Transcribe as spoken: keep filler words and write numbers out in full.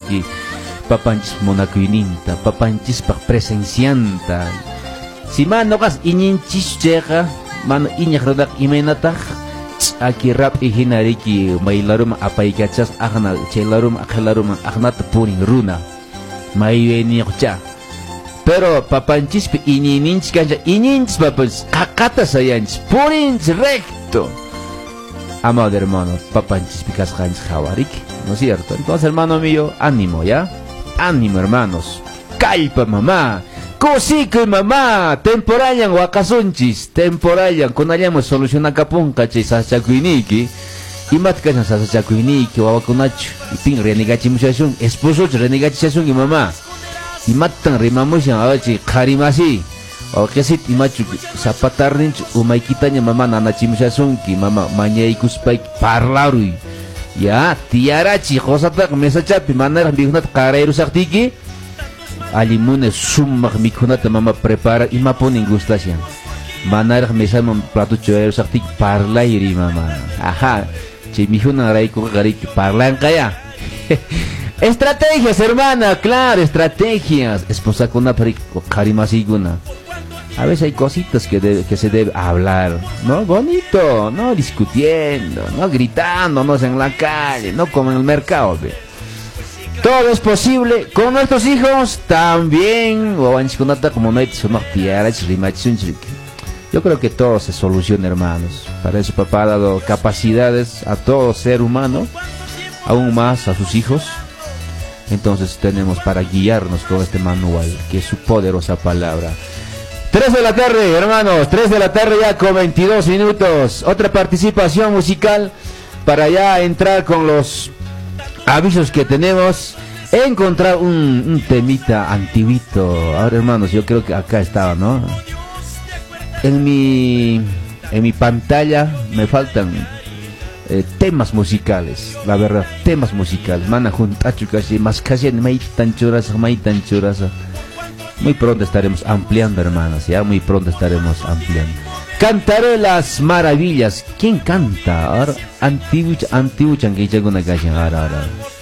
ki papanchis monakuyninta papanchispaq presencianta si manoqas iñinchis chayqa mano iñaq runaq imaynataq aquí rap y hinariki mailarum apaykachas agna chaylarum aqlarum agnata purin runa mayweniqcha pero papanchispi iñininchis kancha iñinchis papanchis qaqata sayanchis purinchis recto amado hermano papanchispi kasqanchis jawariki, ¿no es cierto? Entonces hermano mío, ánimo ya, ánimo hermanos, calpa mamá Cosico mamá, temporayan wakasunchis, temporayan kunallamos solucionakapunqa chay sasachakuyniki, imatkaña sasachakuyniki wawakunachu, ipin renegachimushashun, esposochu renegachishashunki mamá, imattan rimamushan awachi qarimasi, awqisit imachu zapatarninchu umaykitaña mamá nanachimushashunki, mamá mañaykuspayki parlaruy, ya tiyarachi qosataq mesachapi manaraq mikunata qarayrusaqtiki, alimune sumaq mikunata mama prepara ima ponin gustasyan manaraq mesaman plato choero saktik parlayri mama ajá che mijuna rayku qariki parlanqaya estrategias hermana, claro, estrategias esposa kuna pari qarimasiguna a veces hay cositas que, de, que se debe hablar, no bonito, no discutiendo, no gritándonos en la calle, no como en el mercado, ve. Todo es posible con nuestros hijos también. Yo creo que todo se soluciona, hermanos. Para eso papá ha dado capacidades a todo ser humano, aún más a sus hijos. Entonces tenemos para guiarnos con este manual, que es su poderosa palabra. tres de la tarde, hermanos, tres de la tarde ya con veintidós minutos. Otra participación musical para ya entrar con los avisos que tenemos. He encontrado un, un temita antiguito. Ahora hermanos, yo creo que acá estaba, ¿no? En mi en mi pantalla me faltan eh, temas musicales, la verdad, temas musicales. Mana juntachu casi más casi mai tan churasa, mai tan churasa. Muy pronto estaremos ampliando, hermanos, ya muy pronto estaremos ampliando. Cantaré las maravillas. ¿Quién canta? Ahora antiguo antiguo changuicha con una canción ahora ahora.